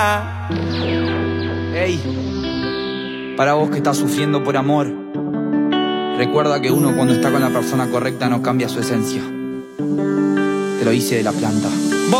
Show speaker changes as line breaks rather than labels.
Ey, para vos que estás sufriendo por amor, recuerda que uno cuando está con la persona correcta no cambia su esencia. Te lo hice de la planta.